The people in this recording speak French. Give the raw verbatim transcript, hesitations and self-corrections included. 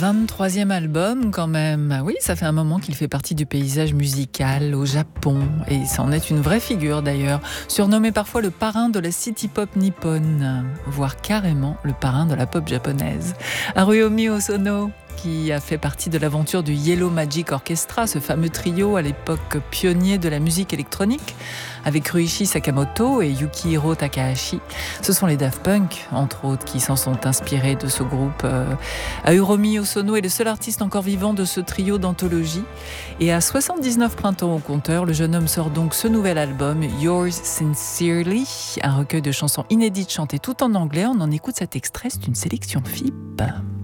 vingt-troisième album quand même. Oui, ça fait un moment qu'il fait partie du paysage musical au Japon et c'en est une vraie figure d'ailleurs, surnommé parfois le parrain de la city pop nippone, voire carrément le parrain de la pop japonaise. Haruomi Hosono, qui a fait partie de l'aventure du Yellow Magic Orchestra, ce fameux trio à l'époque pionnier de la musique électronique, avec Ryuichi Sakamoto et Yukihiro Takahashi. Ce sont les Daft Punk, entre autres, qui s'en sont inspirés de ce groupe. Euh, Haruomi Hosono est le seul artiste encore vivant de ce trio d'anthologie. Et à soixante-dix-neuf printemps au compteur, le jeune homme sort donc ce nouvel album, Yours Sincerely, un recueil de chansons inédites chantées tout en anglais. On en écoute cet extrait, c'est une sélection F I P.